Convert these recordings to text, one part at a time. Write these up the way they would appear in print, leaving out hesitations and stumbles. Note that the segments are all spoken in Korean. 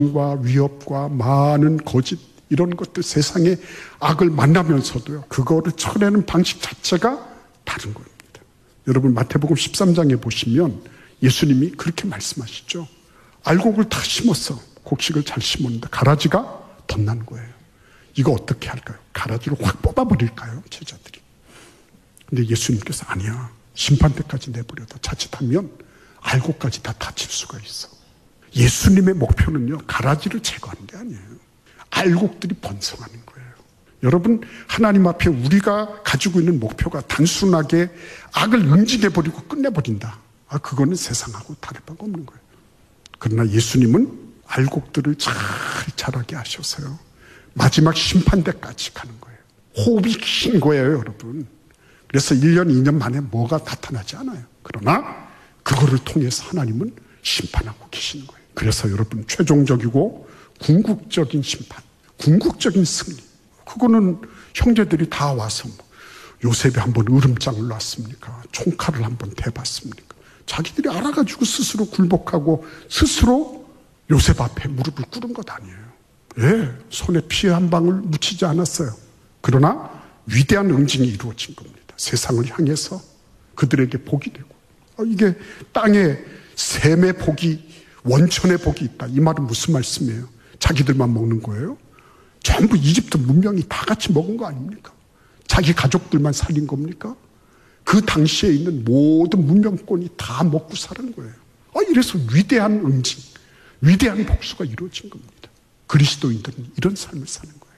과 위협과 많은 거짓 이런 것들 세상의 악을 만나면서도요. 그거를 쳐내는 방식 자체가 다른 겁니다. 여러분 마태복음 13장에 보시면 예수님이 그렇게 말씀하시죠. 알곡을 다 심었어. 곡식을 잘 심었는데 가라지가 덧난 거예요. 이거 어떻게 할까요? 가라지를 확 뽑아버릴까요? 제자들이. 근데 예수님께서 아니야. 심판대까지 내버려둬. 자칫하면 알곡까지 다 다칠 수가 있어. 예수님의 목표는요. 가라지를 제거하는 게 아니에요. 알곡들이 번성하는 거예요. 여러분 하나님 앞에 우리가 가지고 있는 목표가 단순하게 악을 응징해버리고 끝내버린다. 그거는 세상하고 다를 바가 없는 거예요. 그러나 예수님은 알곡들을 잘 자라게 하셔서요. 마지막 심판대까지 가는 거예요. 호흡이 긴 거예요, 여러분. 그래서 1년, 2년 만에 뭐가 나타나지 않아요. 그러나 그거를 통해서 하나님은 심판하고 계시는 거예요. 그래서 여러분 최종적이고 궁극적인 심판, 궁극적인 승리. 그거는 형제들이 다 와서 요셉이 한번 으름장을 놨습니까? 총칼을 한번 대봤습니까? 자기들이 알아가지고 스스로 굴복하고 스스로 요셉 앞에 무릎을 꿇은 것 아니에요. 예, 손에 피 한 방울 묻히지 않았어요. 그러나 위대한 응징이 이루어진 겁니다. 세상을 향해서 그들에게 복이 되고. 이게 땅에 샘의 복이, 원천의 복이 있다. 이 말은 무슨 말씀이에요? 자기들만 먹는 거예요? 전부 이집트 문명이 다 같이 먹은 거 아닙니까? 자기 가족들만 살린 겁니까? 그 당시에 있는 모든 문명권이 다 먹고 사는 거예요. 이래서 위대한 응징, 위대한 복수가 이루어진 겁니다. 그리스도인들은 이런 삶을 사는 거예요.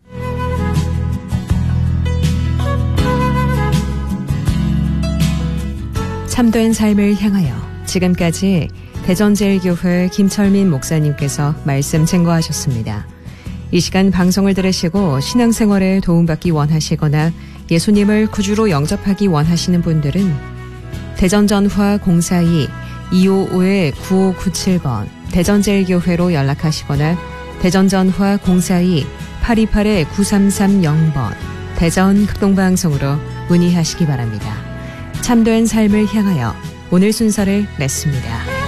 참된 삶을 향하여 지금까지 대전제일교회 김철민 목사님께서 말씀 증거하셨습니다. 이 시간 방송을 들으시고 신앙생활에 도움받기 원하시거나 예수님을 구주로 영접하기 원하시는 분들은 대전전화 042-255-9597번 대전제일교회로 연락하시거나 대전전화 042-828-9330번 대전극동방송으로 문의하시기 바랍니다. 참된 삶을 향하여 오늘 순서를 맺습니다.